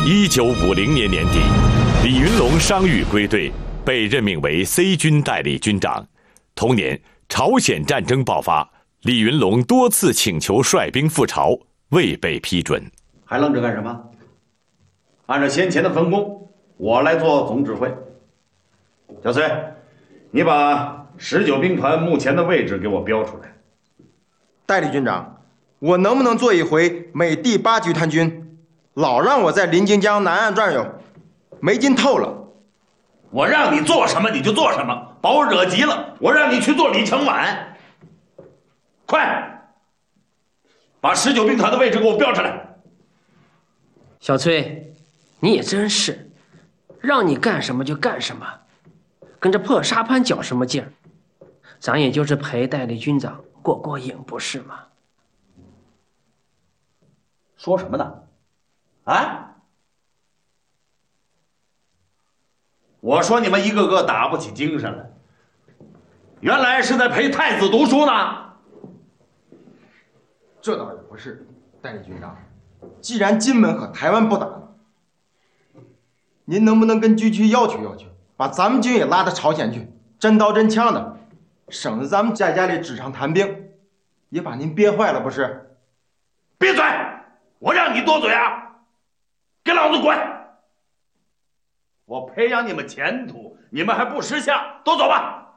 1950年年底，李云龙伤愈归队，被任命为 C 军代理军长。同年，朝鲜战争爆发，李云龙多次请求率兵赴朝，未被批准。 还愣着干什么？按照先前的分工，我来做总指挥。小崔，你把19兵团目前的位置给我标出来。 代理军长，我能不能做一回美第8集团军？老让我在临津江南岸转悠，没劲透了。 我让你做什么你就做什么，把我惹急了，我让你去做李承晚。快，把19兵团的位置给我标出来。 小崔，你也真是，让你干什么就干什么，跟着破沙盘搅什么劲儿？咱也就是陪代理军长过过瘾，不是吗？ 说什么呢？啊！我说你们一个个打不起精神来，原来是在陪太子读书呢。 这倒也不是，代理军长，既然金门和台湾不打了，您能不能跟军区要求要求，把咱们军也拉到朝鲜去，真刀真枪的，省得咱们在家里纸上谈兵，也把您憋坏了不是？ 闭嘴！我让你多嘴啊！给老子滚！我培养你们前途，你们还不识相，都走吧。